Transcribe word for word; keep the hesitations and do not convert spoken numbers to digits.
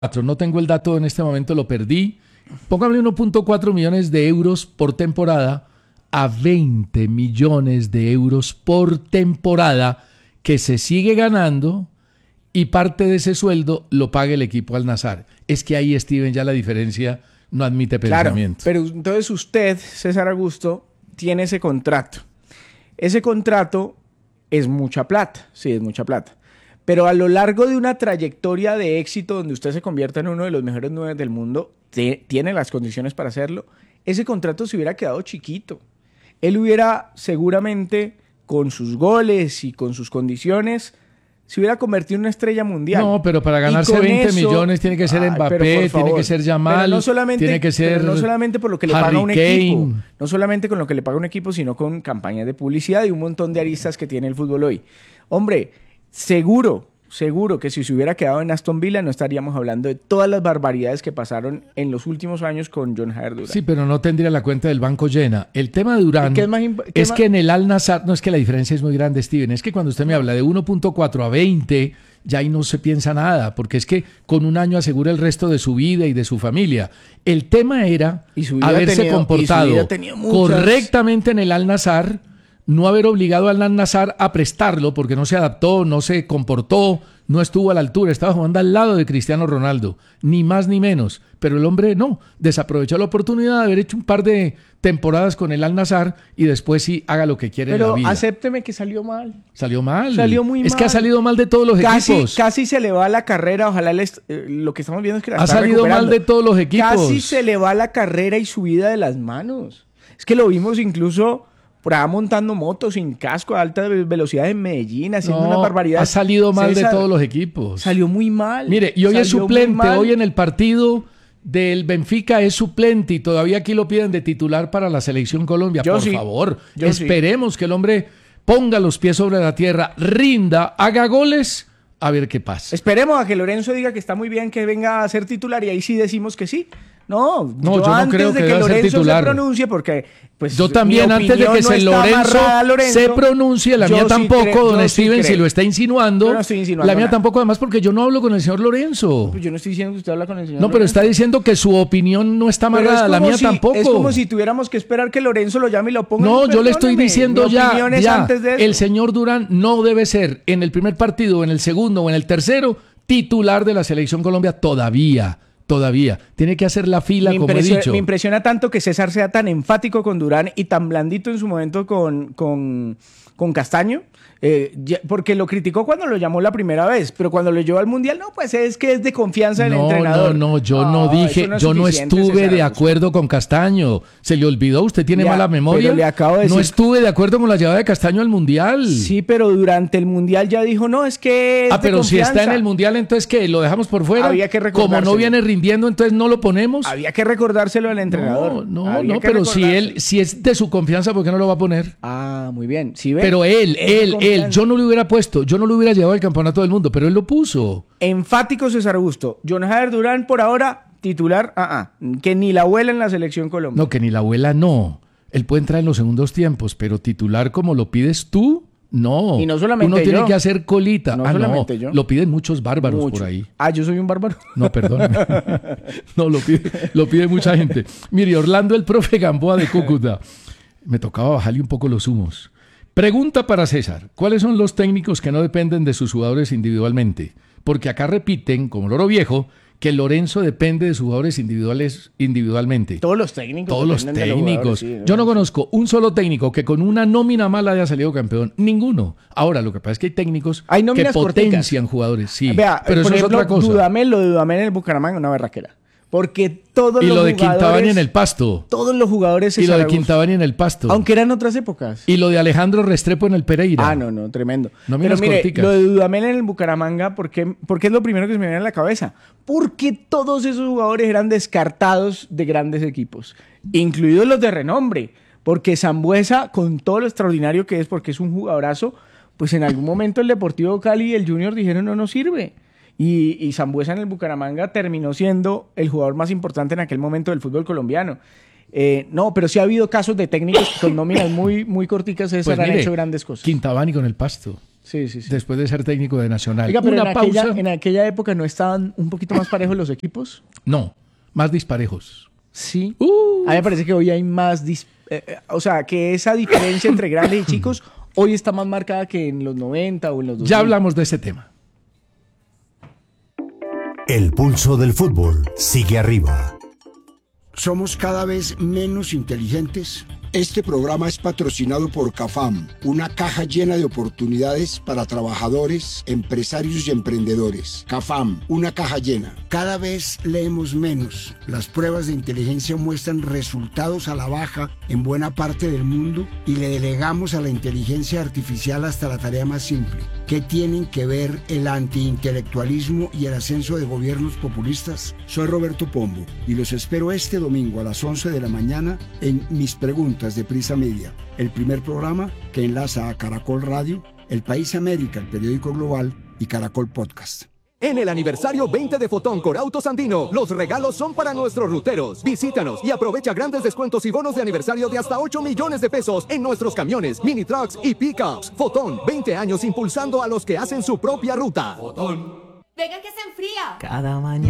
No tengo el dato en este momento, lo perdí. Póngame uno punto cuatro millones de euros por temporada a veinte millones de euros por temporada que se sigue ganando y parte de ese sueldo lo paga el equipo Al-Nassr. Es que ahí, Steven, ya la diferencia no admite pensamiento. Claro, pero entonces usted, César Augusto, tiene ese contrato. Ese contrato es mucha plata, sí, es mucha plata. Pero a lo largo de una trayectoria de éxito donde usted se convierta en uno de los mejores nueve del mundo, te, tiene las condiciones para hacerlo, ese contrato se hubiera quedado chiquito. Él hubiera seguramente, con sus goles y con sus condiciones, se hubiera convertido en una estrella mundial. No, pero para ganarse veinte eso, millones tiene que ser Mbappé, favor, tiene que ser Yamal, no tiene que ser no solamente por lo que le Harry paga un Kane. equipo, no solamente con lo que le paga un equipo, sino con campañas de publicidad y un montón de aristas que tiene el fútbol hoy. Hombre, seguro, seguro que si se hubiera quedado en Aston Villa no estaríamos hablando de todas las barbaridades que pasaron en los últimos años con Jon Hader Durán. Sí, pero no tendría la cuenta del banco llena. El tema de Durán es, más es más... que en el Al-Nassr, no es que la diferencia es muy grande, Steven, es que cuando usted me habla de uno punto cuatro a veinte, ya ahí no se piensa nada, porque es que con un año asegura el resto de su vida y de su familia. El tema era haberse tenido, comportado correctamente en el Al-Nassr, no haber obligado al Al-Nassr a prestarlo porque no se adaptó, no se comportó, no estuvo a la altura, estaba jugando al lado de Cristiano Ronaldo, ni más ni menos. Pero el hombre no, desaprovechó la oportunidad de haber hecho un par de temporadas con el Al-Nassr y después sí haga lo que quiere Pero en la vida. Pero acépteme que salió mal. Salió mal. Salió muy mal. Es que ha salido mal de todos los casi, equipos. Casi se le va la carrera, ojalá les, eh, lo que estamos viendo es que la ha está salido mal de todos los equipos. Casi se le va la carrera y su vida de las manos. Es que lo vimos incluso por allá montando motos sin casco a alta velocidad en Medellín, haciendo no, una barbaridad. Ha salido mal César, de todos los equipos. Salió muy mal. Mire, y hoy es suplente, hoy en el partido del Benfica es suplente y todavía aquí lo piden de titular para la Selección Colombia. Yo Por sí. favor, Yo esperemos sí. que el hombre ponga los pies sobre la tierra, rinda, haga goles, a ver qué pasa. Esperemos a que Lorenzo diga que está muy bien que venga a ser titular y ahí sí decimos que sí. No, no, yo, yo no creo de que, que Lorenzo se pronuncie, porque pues yo también antes de que no se Lorenzo, Lorenzo se pronuncie, la mía sí tampoco, creo, don Steven, sí si lo está insinuando, no estoy insinuando la mía nada. tampoco, además porque yo no hablo con el señor Lorenzo. Pues yo no estoy diciendo que usted habla con el señor No, pero Lorenzo. está diciendo que su opinión no está amarrada, la mía si, tampoco. Es como si tuviéramos que esperar que Lorenzo lo llame y lo ponga. No, yo le estoy diciendo ya, ya antes de el señor Durán no debe ser en el primer partido, en el segundo o en el tercero titular de la Selección Colombia todavía. Todavía. Tiene que hacer la fila, como he dicho. Me impresiona tanto que César sea tan enfático con Durán y tan blandito en su momento con, con, con Castaño. Eh, porque lo criticó cuando lo llamó la primera vez, pero cuando lo llevó al Mundial, no, pues es que es de confianza del no, entrenador. No, no, yo no, no dije, no yo no estuve César, de acuerdo con Castaño. ¿Se le olvidó? ¿Usted tiene ya, mala memoria? Le acabo de decir... No estuve de acuerdo con la llegada de Castaño al Mundial. Sí, pero durante el Mundial ya dijo, no, es que es Ah, pero de si está en el Mundial, entonces ¿qué? ¿Lo dejamos por fuera? Había que Como no viene rindiendo, entonces no lo ponemos. Había que recordárselo al entrenador. No, no, no pero si él, si es de su confianza, ¿por qué no lo va a poner? Ah, muy bien. ¿Sí ve? Pero él, él, él, yo no le hubiera puesto, yo no lo hubiera llevado al campeonato del mundo, pero él lo puso. Enfático César Augusto. Jon Hader Durán por ahora titular, ah, ah, que ni la abuela en la Selección Colombia. No, que ni la abuela no. Él puede entrar en los segundos tiempos, pero titular como lo pides tú, no. Y no solamente Uno yo. tiene que hacer colita. No ah, solamente no. yo. Lo piden muchos bárbaros Mucho. por ahí. Ah, yo soy un bárbaro. No, perdón. No, lo pide, lo pide mucha gente. Mire, Orlando, el profe Gamboa de Cúcuta. Me tocaba bajarle un poco los humos. Pregunta para César, ¿cuáles son los técnicos que no dependen de sus jugadores individualmente? Porque acá repiten, como loro viejo, que Lorenzo depende de sus jugadores individuales individualmente. Todos los técnicos. Todos los técnicos. Los sí, Yo no conozco un solo técnico que con una nómina mala haya salido campeón. Ninguno. Ahora, lo que pasa es que hay técnicos hay que potencian corticas. Jugadores. Sí, Vea, pero por eso ejemplo, es otra cosa. Dudamel, lo de Dudamel en el Bucaramanga, una berraquera. Porque todos y los lo de jugadores... Quintabani en el Pasto. Todos los jugadores... Y lo de Quintabani en el Pasto. Aunque eran otras épocas. Y lo de Alejandro Restrepo en el Pereira. Ah, no, no, tremendo. No Pero mire, corticas. lo de Dudamel en el Bucaramanga, ¿por qué, ¿por qué es lo primero que se me viene a la cabeza? Porque todos esos jugadores eran descartados de grandes equipos, incluidos los de renombre. Porque Sambuesa, con todo lo extraordinario que es, porque es un jugadorazo, pues en algún momento el Deportivo Cali y el Junior dijeron no nos sirve. Y, y Sambuesa en el Bucaramanga terminó siendo el jugador más importante en aquel momento del fútbol colombiano. Eh, no, pero sí ha habido casos de técnicos con nóminas muy, muy corticas, César, pues han mire, hecho grandes cosas. Quintabani con el Pasto. Sí, sí, sí. Después de ser técnico de Nacional. Oiga, pero Una en, pausa. aquella, en aquella época no estaban un poquito más parejos los equipos. No, más disparejos. Sí. Uh. A mí me parece que hoy hay más... Dis- eh, eh, o sea, que esa diferencia entre grandes y chicos hoy está más marcada que en los noventa o en los dos mil. Ya hablamos de ese tema. El pulso del fútbol sigue arriba. ¿Somos cada vez menos inteligentes? Este programa es patrocinado por CAFAM, una caja llena de oportunidades para trabajadores, empresarios y emprendedores. CAFAM, una caja llena. Cada vez leemos menos. Las pruebas de inteligencia muestran resultados a la baja en buena parte del mundo y le delegamos a la inteligencia artificial hasta la tarea más simple. ¿Qué tienen que ver el antiintelectualismo y el ascenso de gobiernos populistas? Soy Roberto Pombo y los espero este domingo a las once de la mañana en Mis Preguntas de Prisa Media, el primer programa que enlaza a Caracol Radio, El País América, el periódico global, y Caracol Podcast. En el aniversario veinte de Fotón con Autos Andino, los regalos son para nuestros ruteros. Visítanos y aprovecha grandes descuentos y bonos de aniversario de hasta ocho millones de pesos en nuestros camiones, mini trucks y pickups. Fotón, veinte años impulsando a los que hacen su propia ruta. Fotón. Venga que se enfría. Cada mañana.